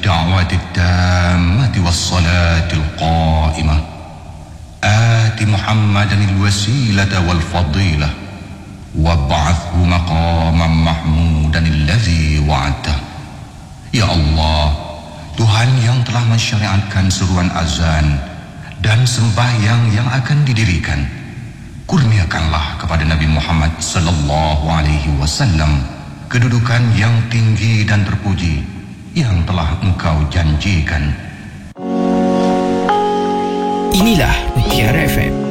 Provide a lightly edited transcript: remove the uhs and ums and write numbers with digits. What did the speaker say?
الدعوة التامة والصلاة القائمة آت محمدا الوسيلة والفضيلة وابعثه مقاما محمودا الذي وعدته. Ya Allah, Tuhan yang telah mensyariatkan seruan azan dan sembahyang yang akan didirikan, kurniakanlah kepada Nabi Muhammad sallallahu alaihi wasallam kedudukan yang tinggi dan terpuji yang telah Engkau janjikan. Inilah Mutiara FM.